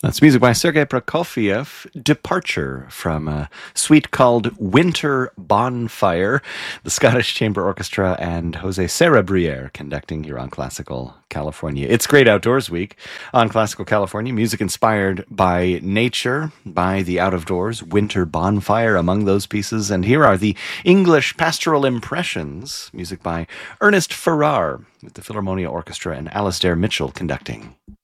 That's music by Sergei Prokofiev, Departure, from a suite called Winter Bonfire, the Scottish Chamber Orchestra, and Jose Serra-Briere conducting here on Classical California. It's Great Outdoors Week on Classical California. Music inspired by nature, by the out of doors, Winter Bonfire among those pieces. And here are the English Pastoral Impressions, music by Ernest Farrar with the Philharmonia Orchestra and Alasdair Mitchell conducting.